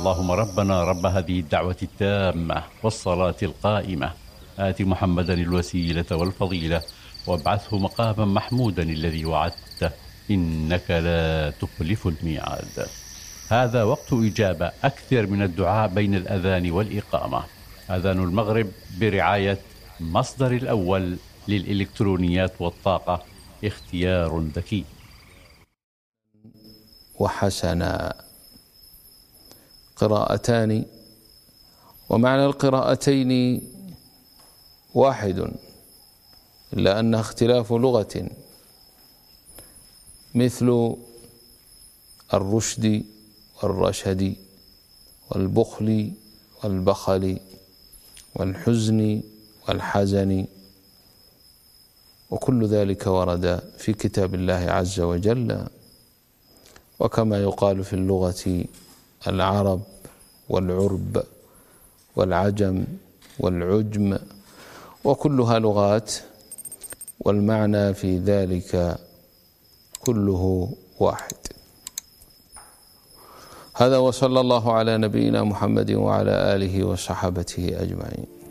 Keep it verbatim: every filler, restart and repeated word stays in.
اللهم ربنا رب هذه الدعوة التامة والصلاة القائمة آت محمدا الوسيلة والفضيلة وابعثه مقاما محمودا الذي وعدته إنك لا تخلف الميعاد. هذا وقت إجابة، أكثر من الدعاء بين الأذان والإقامة. أذان المغرب برعاية مصدر الأول للإلكترونيات والطاقة، اختيار ذكي. وحسنا، قراءتان، ومعنى القراءتين واحد إلا أنها اختلاف لغة، مثل الرشد والرشد والبخل والبخل والحزن والحزن، وكل ذلك ورد في كتاب الله عز وجل. وكما يقال في اللغة العرب والعرب والعجم والعجم، وكلها لغات، والمعنى في ذلك كله واحد. هذا، وصلى الله على نبينا محمد وعلى آله وصحبه أجمعين.